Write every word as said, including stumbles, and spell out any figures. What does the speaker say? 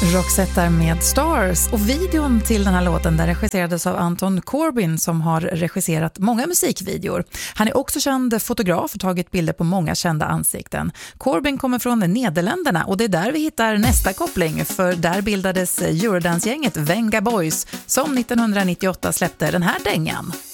Roxette med Stars, och videon till den här låten där regisserades av Anton Corbijn som har regisserat många musikvideor. Han är också känd fotograf och tagit bilder på många kända ansikten. Corbijn kommer från Nederländerna och det är där vi hittar nästa koppling, för där bildades Eurodance-gänget Venga Boys som nittonhundranittioåtta släppte den här dängan.